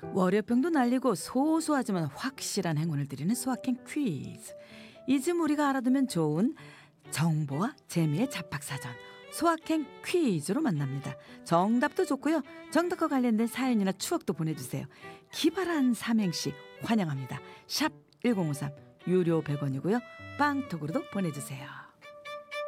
월요병도 날리고 소소하지만 확실한 행운을 드리는 소확행 퀴즈. 이쯤 우리가 알아두면 좋은 정보와 재미의 잡학사전 소확행 퀴즈로 만납니다. 정답도 좋고요. 정답과 관련된 사연이나 추억도 보내주세요. 기발한 삼행시 환영합니다. 샵 1053 유료 100원이고요. 빵톡으로도 보내주세요.